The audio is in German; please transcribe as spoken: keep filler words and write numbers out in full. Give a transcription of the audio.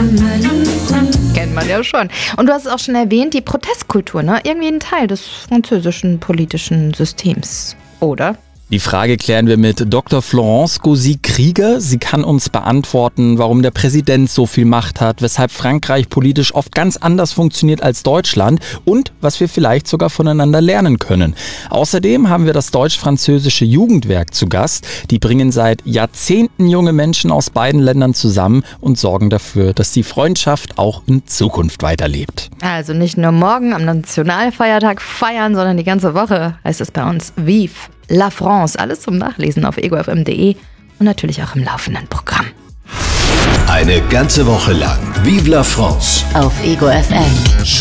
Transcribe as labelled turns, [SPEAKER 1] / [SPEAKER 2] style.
[SPEAKER 1] Kennt man ja schon. Und du hast es auch schon erwähnt, die Protestkultur, ne? Irgendwie ein Teil des französischen politischen Systems, oder?
[SPEAKER 2] Die Frage klären wir mit Doktor Florence Gauzy-Krieger. Sie kann uns beantworten, warum der Präsident so viel Macht hat, weshalb Frankreich politisch oft ganz anders funktioniert als Deutschland und was wir vielleicht sogar voneinander lernen können. Außerdem haben wir das deutsch-französische Jugendwerk zu Gast. Die bringen seit Jahrzehnten junge Menschen aus beiden Ländern zusammen und sorgen dafür, dass die Freundschaft auch in Zukunft weiterlebt.
[SPEAKER 1] Also nicht nur morgen am Nationalfeiertag feiern, sondern die ganze Woche heißt es bei uns Vive la France. Alles zum Nachlesen auf ego f m punkt d e und natürlich auch im laufenden Programm.
[SPEAKER 3] Eine ganze Woche lang Vive la France
[SPEAKER 4] auf Ego F M.